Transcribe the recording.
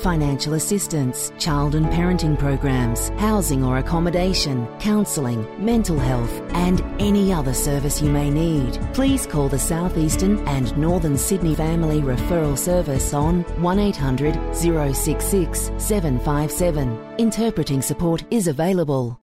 financial assistance, child and parenting programs, housing or accommodation, counselling, mental health and any other service you may need. Please call the South Eastern and Northern Sydney Family Referral Service on 1800 066 757. Interpreting support is available.